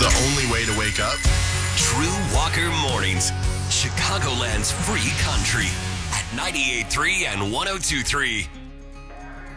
the only way to wake up? True Walker Mornings, Chicagoland's free country at 98.3 and 102.3.